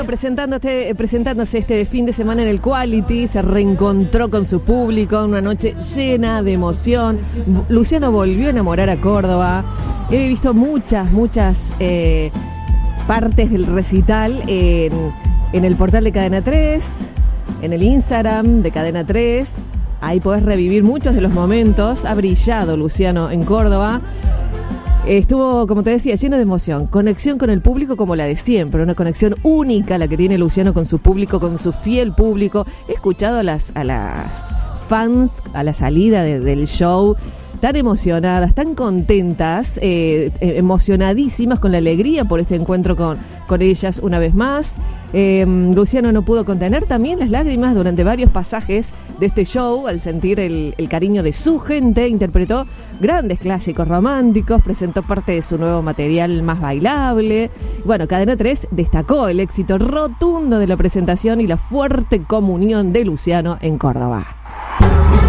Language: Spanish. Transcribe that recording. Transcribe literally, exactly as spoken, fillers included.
presentándose, presentándose este fin de semana en el Quality, se reencontró con su público, una noche llena de emoción. Luciano volvió a enamorar a Córdoba. He visto muchas, muchas eh, partes del recital en, en el portal de Cadena tres, en el Instagram de Cadena tres. Ahí podés revivir muchos de los momentos. Ha brillado Luciano en Córdoba. Estuvo, como te decía, lleno de emoción, conexión con el público como la de siempre, una conexión única la que tiene Luciano con su público, con su fiel público. He escuchado a las, a las fans a la salida de, del show tan emocionadas, tan contentas, eh, emocionadísimas con la alegría por este encuentro con, con ellas una vez más. Eh, Luciano no pudo contener también las lágrimas durante varios pasajes de este show al sentir el, el cariño de su gente. Interpretó grandes clásicos románticos, presentó parte de su nuevo material más bailable. Bueno, Cadena tres destacó el éxito rotundo de la presentación y la fuerte comunión de Luciano en Córdoba.